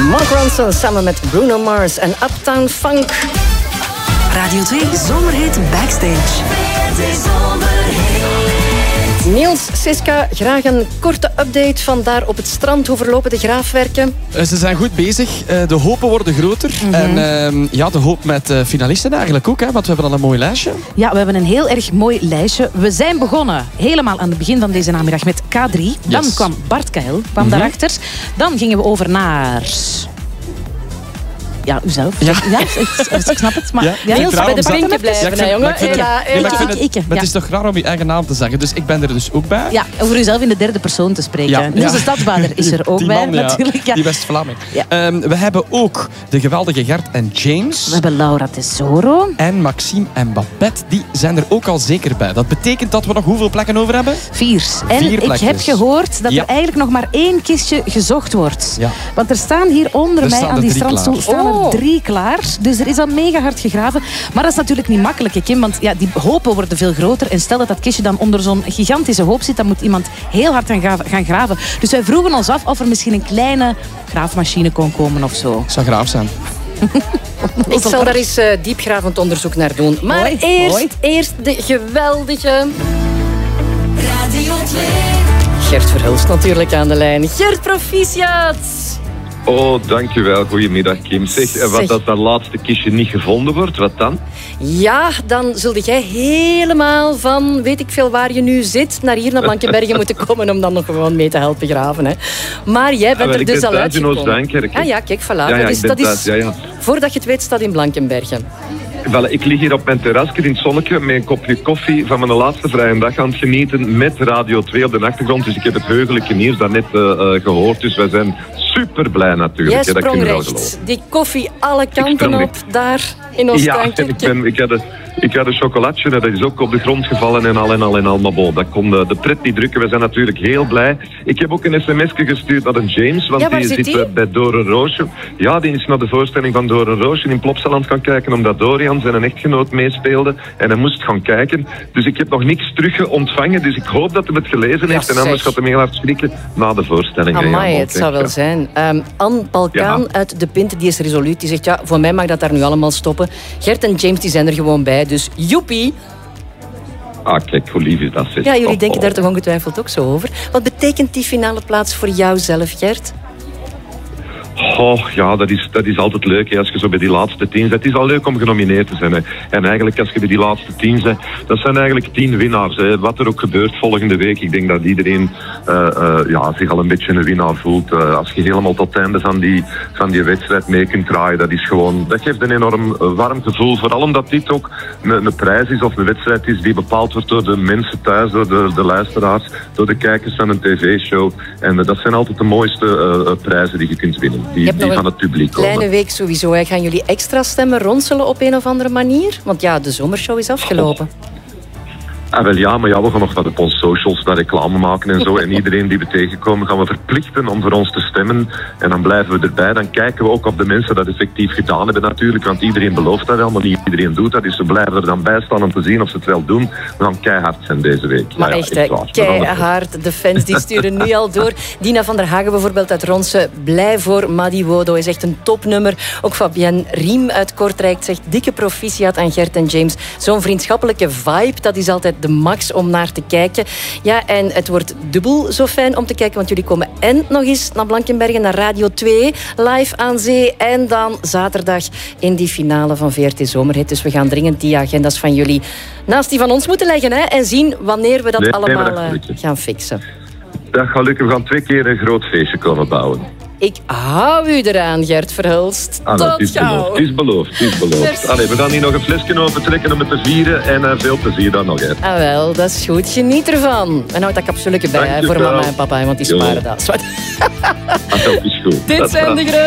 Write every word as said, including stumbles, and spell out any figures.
Mark Ronson samen met Bruno Mars en Uptown Funk. Radio twee Zomerhit Backstage. Niels, Siska, graag een korte update van daar op het strand. Hoe verlopen de graafwerken? Ze zijn goed bezig. De hopen worden groter. Mm-hmm. En uh, ja, de hoop met uh, finalisten eigenlijk ook. Hè, want we hebben al een mooi lijstje. Ja, we hebben een heel erg mooi lijstje. We zijn begonnen helemaal aan het begin van deze namiddag met K drie. Dan yes. kwam Bart Kael, kwam mm-hmm. daarachter. Dan gingen we over naar... Ja, uzelf. Ja, ja ik, ik snap het. Maar ja, ja, Niels, bij de prinken blijven, ja, jongen. Het, ja, ik, ik, ik, ik, maar het is toch raar om je eigen naam te zeggen. Dus ik ben er dus ook bij. Ja, over uzelf in de derde persoon te spreken. Ja, Niels ja. de Stadsbader is er ook die bij, man, ja, natuurlijk. Ja. Die West-Vlaming. Ja. Um, we hebben ook de geweldige Gert en James. We hebben Laura Tesoro. En Maxime en Babette. Die zijn er ook al zeker bij. Dat betekent dat we nog hoeveel plekken over hebben? Vier. En Vier ik heb gehoord dat ja. er eigenlijk nog maar één kistje gezocht wordt. Ja. Want er staan hier onder er mij aan die strandstoel staan oh. er drie klaar. Dus er is al mega hard gegraven. Maar dat is natuurlijk niet makkelijk, Kim. Want ja, die hopen worden veel groter. En stel dat dat kistje dan onder zo'n gigantische hoop zit, dan moet iemand heel hard gaan graven. Dus wij vroegen ons af of er misschien een kleine graafmachine kon komen of zo. Zou graaf zijn. Ik zal daar eens uh, diepgravend onderzoek naar doen. Maar mooi, eerst, mooi. eerst de geweldige... Radio twee. Gert Verhulst natuurlijk aan de lijn. Gert, proficiat! Oh, dankjewel. Goedemiddag, Kim. Zeg, zeg. Wat als dat laatste kistje niet gevonden wordt, wat dan? Ja, dan zul jij helemaal van, weet ik veel waar je nu zit, naar hier naar Blankenbergen moeten komen om dan nog gewoon mee te helpen graven. Hè. Maar jij bent ah, er dus al uitgekomen. Ah ja, kijk, voilà. Ja, ja, dat is, dat is ja, ja. voordat je het weet, staat in Blankenbergen. Wel, ik lig hier op mijn terrasje in het zonnetje met een kopje koffie van mijn laatste vrije dag aan het genieten met Radio twee op de achtergrond. Dus ik heb het heugelijke nieuws daarnet uh, uh, gehoord. Dus wij zijn super blij natuurlijk. Jij sprong ja, recht. Die koffie alle kanten op daar in ons ja, en ik, ben, ik, had een, ik had een chocolatje, dat is ook op de grond gevallen en al en al en al. Maar bon, dat kon de, de pret niet drukken. We zijn natuurlijk heel blij. Ik heb ook een sms'je gestuurd naar een James, want ja, die zit die? bij Doren Roosje. Ja, die is naar de voorstelling van Doren Roosje in Plopsaland gaan kijken, omdat Dorian zijn echtgenoot meespeelde. En hij moest gaan kijken. Dus ik heb nog niks terug ontvangen. Dus ik hoop dat hij het gelezen heeft. Ja, en anders gaat hij heel hard schrikken na de voorstelling. Amai, ja, het zou wel zijn. Um, Anne Balkaan ja. uit De Pint, die is resoluut. Die zegt, ja, voor mij mag dat daar nu allemaal stoppen. Gert en James, die zijn er gewoon bij. Dus joepie. Ah, kijk, hoe lief is dat. Zegt. Ja, jullie oh, denken oh. daar toch ongetwijfeld ook zo over. Wat betekent die finale plaats voor jou zelf, Gert? Oh, ja, dat is, dat is altijd leuk hè, als je zo bij die laatste tien bent. Het is al leuk om genomineerd te zijn. Hè. En eigenlijk als je bij die laatste tien bent, dat zijn eigenlijk tien winnaars. Hè. Wat er ook gebeurt volgende week, ik denk dat iedereen uh, uh, ja, zich al een beetje een winnaar voelt. Uh, als je helemaal tot het einde van die, van die wedstrijd mee kunt draaien, dat is gewoon, dat geeft een enorm warm gevoel. Vooral omdat dit ook een, een prijs is of een wedstrijd is die bepaald wordt door de mensen thuis, door de, de luisteraars, door de kijkers van een tv-show. En uh, dat zijn altijd de mooiste uh, prijzen die je kunt winnen. Die, je hebt die nog van het publiek komen. Een kleine week sowieso. Hè. Gaan jullie extra stemmen ronselen op een of andere manier? Want ja, de zomershow is afgelopen. Oh. Ah, wel ja, maar ja, we gaan nog wat op onze socials naar reclame maken en zo. En iedereen die we tegenkomen gaan we verplichten om voor ons te stemmen. En dan blijven we erbij. Dan kijken we ook of de mensen dat effectief gedaan hebben natuurlijk. Want iedereen belooft dat wel, maar niet iedereen doet dat. Dus we blijven er dan bij staan om te zien of ze het wel doen. We gaan keihard zijn deze week. Maar ja, echt, ja, echt keihard. De fans die sturen nu al door. Dina van der Hagen bijvoorbeeld uit Ronse. Blij voor Madi Wodo is echt een topnummer. Ook Fabienne Riem uit Kortrijk zegt dikke proficiat aan Gert en James. Zo'n vriendschappelijke vibe, dat is altijd de max om naar te kijken. Ja, en het wordt dubbel zo fijn om te kijken, want jullie komen en nog eens naar Blankenbergen, naar Radio twee, live aan zee. En dan zaterdag in die finale van V R T Zomerhit. Dus we gaan dringend die agendas van jullie naast die van ons moeten leggen. Hè, en zien wanneer we dat nee, allemaal nee, dat gaan fixen. Dat gaat lukken. We gaan twee keer een groot feestje komen bouwen. Ik hou u eraan, Gert Verhulst. Ah, Tot is gauw. Het is beloofd, het is beloofd. Allee, we gaan hier nog een flesje opentrekken om het te vieren. En uh, veel plezier dan nog, hè. Ah wel, dat is goed. Geniet ervan. En houd dat capsuletje bij hè, voor mama en papa, want die sparen dat. Ah, dat is goed. Dit dat zijn de grote...